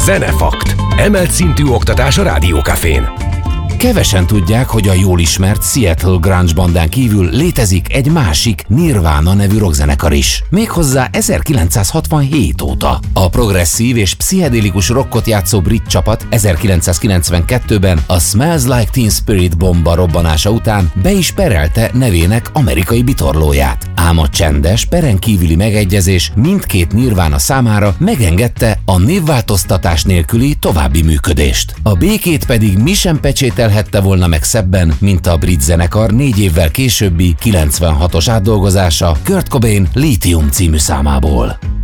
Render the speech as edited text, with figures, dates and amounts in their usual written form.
Zenefakt. Emelt szintű oktatás a Rádiókafén. Kevesen tudják, hogy a jól ismert Seattle grunge bandán kívül létezik egy másik, Nirvana nevű rockzenekar is. Méghozzá 1967 óta. A progresszív és pszichedélikus rockot játszó brit csapat 1992-ben a Smells Like Teen Spirit bomba robbanása után be is perelte nevének amerikai bitorlóját. Ám a csendes, peren kívüli megegyezés mindkét Nirvana számára megengedte a névváltoztatás nélküli további működést. A békét pedig mi sem pecsételhette volna meg szebben, mint a brit zenekar 4 évvel későbbi 96-os átdolgozása Kurt Cobain Lithium című számából.